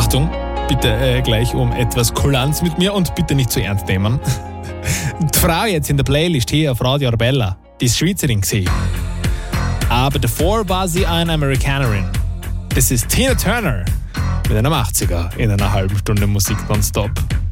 Achtung, bitte gleich um etwas Kulanz mit mir und bitte nicht zu ernst nehmen. Die Frau jetzt in der Playlist hier auf Radio Arabella, die ist Schweizerin gewesen. Aber davor war sie eine Amerikanerin. Das ist Tina Turner mit einem 80er in einer halben Stunde Musik nonstop.